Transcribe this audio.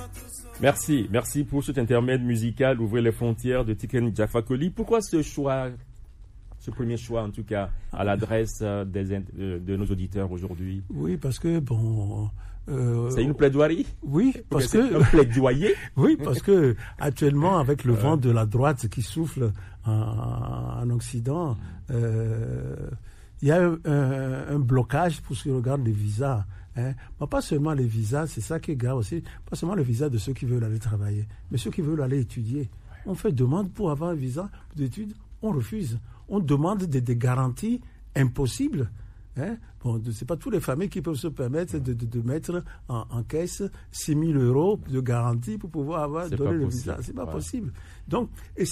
Merci pour cet intermède musical, Ouvrir les frontières de Tiken Jah Fakoly. Pourquoi ce choix, ce premier choix en tout cas, à l'adresse de nos auditeurs aujourd'hui? Oui, parce que c'est une plaidoirie? Oui, parce que un plaidoyer. Oui, parce que actuellement, avec le vent de la droite qui souffle en Occident, il y a un blocage pour ce qui regarde les visas. Mais pas seulement les visas, c'est ça qui est grave aussi. Pas seulement les visas de ceux qui veulent aller travailler, mais ceux qui veulent aller étudier. On fait demande pour avoir un visa d'études, on refuse. On demande des garanties impossibles. C'est pas toutes les familles qui peuvent se permettre de mettre en caisse 6 000 € de garantie pour pouvoir donner le visa. C'est pas possible. Donc,